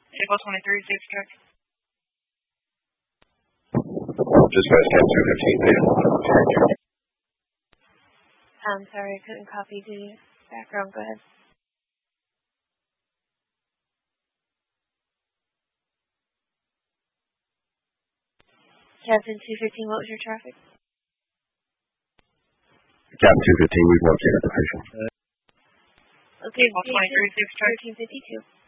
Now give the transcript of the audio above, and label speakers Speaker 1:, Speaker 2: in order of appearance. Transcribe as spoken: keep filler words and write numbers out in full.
Speaker 1: Vehicle twenty-three, six truck.
Speaker 2: Dispatch cab two fifteen, man.
Speaker 3: I'm sorry, I couldn't copy the background. Go ahead. Captain two fifteen, what was your traffic?
Speaker 2: Captain two fifteen, we've located the patient.
Speaker 3: Okay,
Speaker 1: twenty-three, six truck.
Speaker 3: thirteen fifty-two.